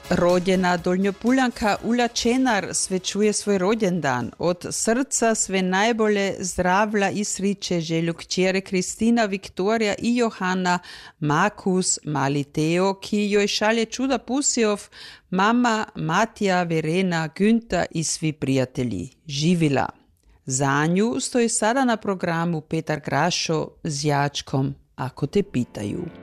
Rođena Dolnjopuljanka Ula Čenar svečuje svoj rođendan. Od srca sve najbolje zdravlja i sriče želju kćere Kristina, Viktorija i Johana, Markus, mali Teo, ki joj šalje čuda pusijov, mama, Matija, Verena, Günther i svi prijatelji. Živila. Za nju stoji sada na programu Petar Grašo z Jačkom, ako te pitaju.